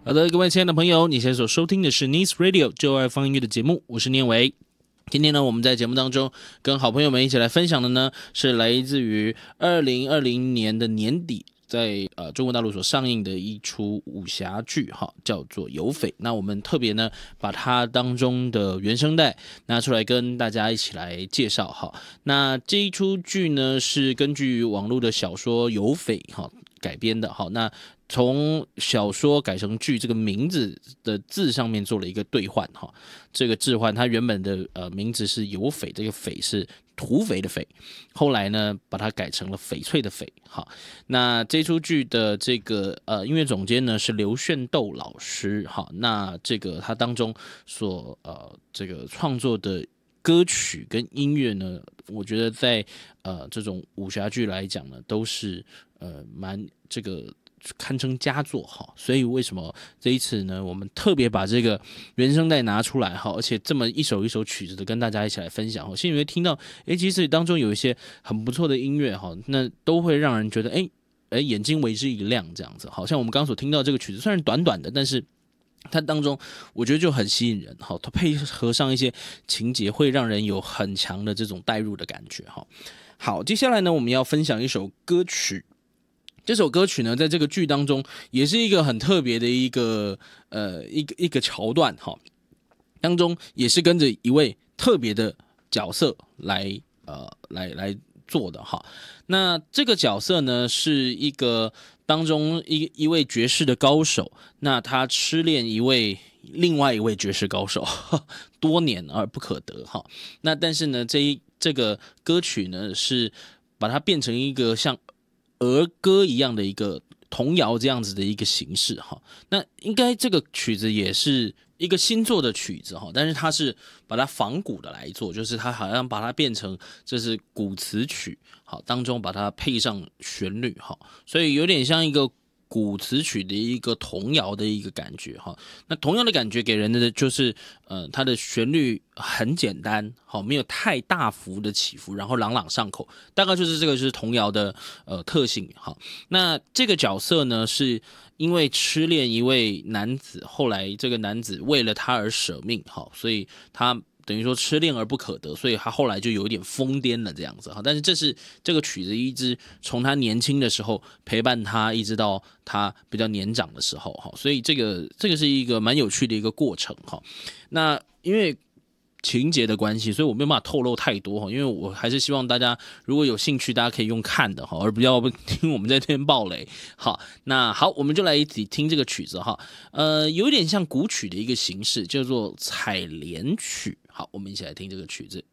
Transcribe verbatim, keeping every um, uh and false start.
好的，各位亲爱的朋友，你现在所收听的是 Nice Radio 就爱放音乐的节目，我是念维。今天呢，我们在节目当中跟好朋友们一起来分享的呢，是来自于二零二零年的年底，在呃中国大陆所上映的一出武侠剧，哈，叫做《有匪》。那我们特别呢，把它当中的原声带拿出来跟大家一起来介绍，哈。那这一出剧呢，是根据网络的小说《有匪》哈改编的，好，那从小说改成剧，这个名字的字上面做了一个兑换哈。这个置换，它原本的呃名字是有匪，这个匪是土匪的匪，后来呢把它改成了翡翠的翡。好，那这出剧的这个呃音乐总监呢是刘炫斗老师。好，那这个他当中所呃这个创作的歌曲跟音乐呢，我觉得在呃这种武侠剧来讲呢，都是呃蛮这个堪称佳作哈。所以为什么这一次呢，我们特别把这个原声带拿出来哈，而且这么一首一首曲子的跟大家一起来分享哈。现在你会听到，哎，其实当中有一些很不错的音乐哈，那都会让人觉得哎哎眼睛为之一亮这样子。好像我们刚刚所听到这个曲子虽然短短的，但是它当中我觉得就很吸引人，好，它配合上一些情节，会让人有很强的这种代入的感觉哈。好，接下来呢，我们要分享一首歌曲。这首歌曲呢，在这个剧当中也是一个很特别的一个呃一个一个桥段哈，当中也是跟着一位特别的角色来呃来来做的哈。那这个角色呢，是一个当中一一位爵士的高手，那他痴恋一位另外一位爵士高手，多年而不可得哈。那但是呢，这一这个歌曲呢，是把它变成一个像儿歌一样的一个童谣这样子的一个形式哈。那应该这个曲子也是一个新做的曲子哈，但是它是把它仿古的来做，就是它好像把它变成这是古词曲，好，当中把它配上旋律哈，所以有点像一个古词曲的一个童谣的一个感觉哈。那童谣的感觉给人的就是，呃，它的旋律很简单，好，没有太大幅的起伏，然后朗朗上口，大概就是这个就是童谣的呃特性哈。那这个角色呢，是因为痴恋一位男子，后来这个男子为了他而舍命，好，所以他等于说痴恋而不可得，所以他后来就有一点疯癫了这样子哈。但是这是这个曲子一直从他年轻的时候陪伴他，一直到他比较年长的时候哈，所以这个这个是一个蛮有趣的一个过程哈。那因为情节的关系，所以我没有办法透露太多哈，因为我还是希望大家如果有兴趣，大家可以用看的哈，而不要听我们在这边爆雷。好，那好，我们就来一起听这个曲子哈，呃，有点像古曲的一个形式，叫做采莲曲。好，我们一起来听这个曲子。